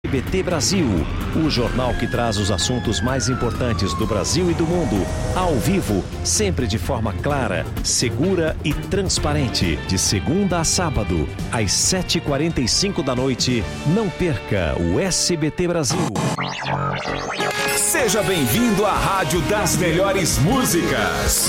SBT Brasil, o jornal que traz os assuntos mais importantes do Brasil e do mundo, ao vivo, sempre de forma clara, segura e transparente, de segunda a sábado, às 7h45 da noite. Não perca o SBT Brasil. Seja bem-vindo à Rádio das Melhores Músicas.